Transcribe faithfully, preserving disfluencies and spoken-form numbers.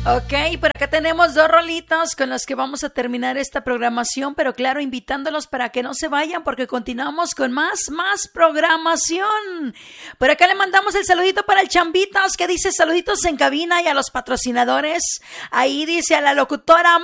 Ok, por acá tenemos dos rolitos con los que vamos a terminar esta programación, pero claro, invitándolos para que no se vayan porque continuamos con más, más programación. Por acá le mandamos el saludito para el Chambitas que dice saluditos en cabina y a los patrocinadores. Ahí dice a la locutora